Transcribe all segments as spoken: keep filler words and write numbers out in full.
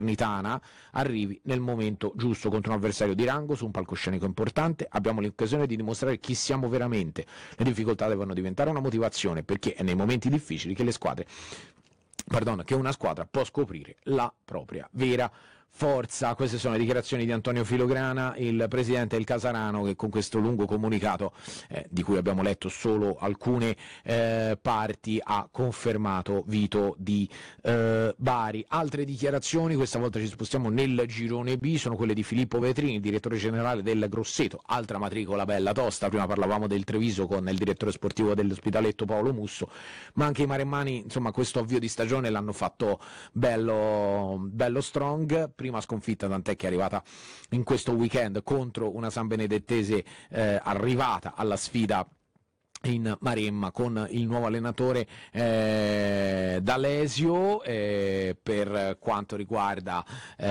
Salernitana arrivi nel momento giusto contro un avversario di rango su un palcoscenico importante. Abbiamo l'occasione di dimostrare chi siamo veramente. Le difficoltà devono diventare una motivazione, perché è nei momenti difficili che le squadre pardon, che una squadra può scoprire la propria vera forza. Queste sono le dichiarazioni di Antonio Filograna, il presidente del Casarano, che con questo lungo comunicato, eh, di cui abbiamo letto solo alcune eh, parti, ha confermato Vito di eh, Bari. Altre dichiarazioni, questa volta ci spostiamo nel girone B, sono quelle di Filippo Vetrini, direttore generale del Grosseto, altra matricola bella tosta. Prima parlavamo del Treviso con il direttore sportivo dell'Ospitaletto Paolo Musso, ma anche i maremmani, insomma, questo avvio di stagione l'hanno fatto bello, bello strong. Prima sconfitta, tant'è che è arrivata in questo weekend contro una San Benedettese eh, arrivata alla sfida in Maremma con il nuovo allenatore eh, D'Alesio. Eh, per quanto riguarda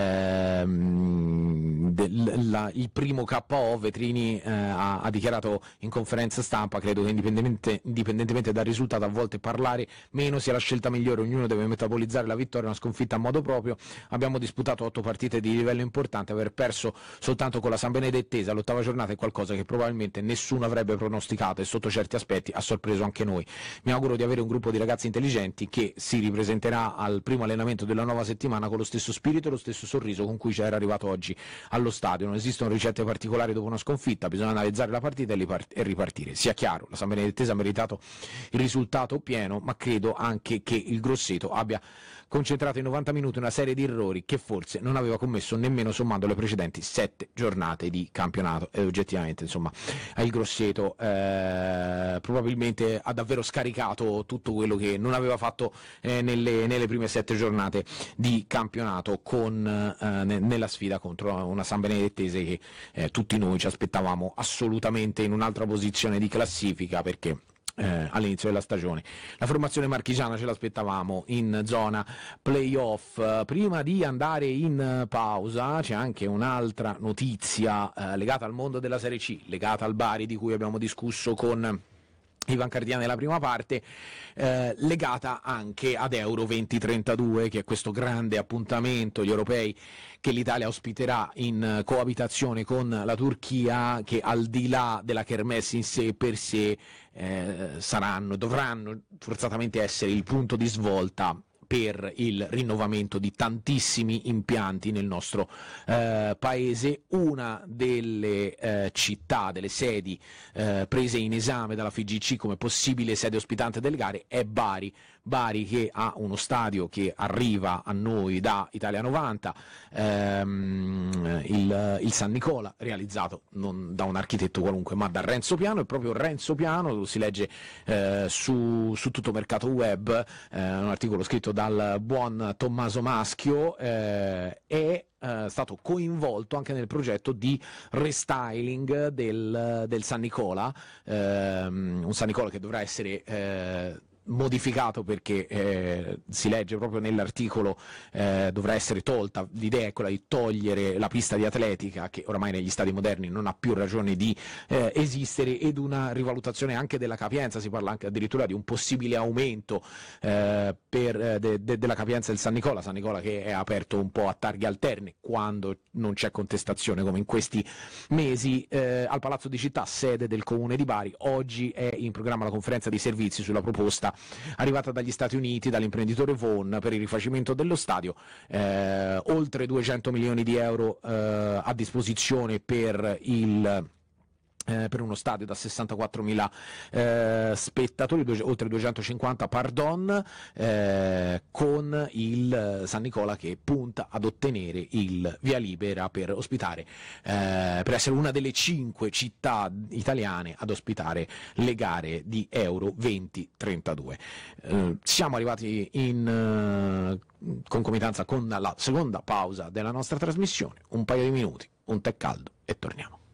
ehm, del, la, il primo K O, Vetrini eh, ha, ha dichiarato in conferenza stampa: credo che indipendentemente, indipendentemente dal risultato, a volte parlare meno sia la scelta migliore, ognuno deve metabolizzare la vittoria, una sconfitta a modo proprio. Abbiamo disputato otto partite di livello importante, aver perso soltanto con la San Benedettese all'ottava giornata è qualcosa che probabilmente nessuno avrebbe pronosticato, e sotto certi aspetti ha sorpreso anche noi. Mi auguro di avere un gruppo di ragazzi intelligenti che si ripresenterà al primo allenamento della nuova settimana con lo stesso spirito e lo stesso sorriso con cui ci era arrivato oggi allo stadio. Non esistono ricette particolari dopo una sconfitta, bisogna analizzare la partita e ripartire. Sia chiaro, la San Benedettese ha meritato il risultato pieno, ma credo anche che il Grosseto abbia concentrato in novanta minuti una serie di errori che forse non aveva commesso nemmeno sommando le precedenti sette giornate di campionato, e oggettivamente, insomma, il Grosseto eh, probabilmente ha davvero scaricato tutto quello che non aveva fatto eh, nelle, nelle prime sette giornate di campionato con, eh, ne, nella sfida contro una San Benedettese che eh, tutti noi ci aspettavamo assolutamente in un'altra posizione di classifica, perché Eh, all'inizio della stagione la formazione marchigiana ce l'aspettavamo in zona playoff. Eh, prima di andare in pausa c'è anche un'altra notizia eh, legata al mondo della Serie C, legata al Bari, di cui abbiamo discusso con Ivan Cardiani nella prima parte, eh, legata anche ad Euro duemilatrentadue, che è questo grande appuntamento, gli europei che l'Italia ospiterà in coabitazione con la Turchia, che al di là della kermesse in sé per sé eh, saranno, dovranno forzatamente essere il punto di svolta per il rinnovamento di tantissimi impianti nel nostro eh, paese. Una delle eh, città, delle sedi eh, prese in esame dalla F I G C come possibile sede ospitante delle gare è Bari. Bari, che ha uno stadio che arriva a noi da Italia novanta, ehm, il, il San Nicola, realizzato non da un architetto qualunque ma da Renzo Piano. E proprio Renzo Piano, si legge eh, su, su Tutto Mercato Web, eh, un articolo scritto dal buon Tommaso Maschio, eh, è eh, stato coinvolto anche nel progetto di restyling del, del San Nicola, ehm, un San Nicola che dovrà essere eh, modificato perché eh, si legge proprio nell'articolo eh, dovrà essere tolta. L'idea è quella di togliere la pista di atletica, che oramai negli stadi moderni non ha più ragione di eh, esistere, ed una rivalutazione anche della capienza. Si parla anche addirittura di un possibile aumento eh, per, eh, de, de, della capienza del San Nicola. San Nicola che è aperto un po' a targhe alterne quando non c'è contestazione, come in questi mesi, eh, al Palazzo di Città, sede del Comune di Bari. Oggi è in programma la conferenza di servizi sulla proposta arrivata dagli Stati Uniti, dall'imprenditore Vaughan, per il rifacimento dello stadio. Eh, oltre duecento milioni di euro eh, a disposizione per il Eh, per uno stadio da sessantaquattromila eh, spettatori, due, oltre duecentocinquanta, pardon, eh, con il San Nicola che punta ad ottenere il via libera per ospitare, eh, per essere una delle cinque città italiane ad ospitare le gare di Euro duemilatrentadue. Eh, siamo arrivati in eh, concomitanza con la seconda pausa della nostra trasmissione, un paio di minuti, un tè caldo e torniamo.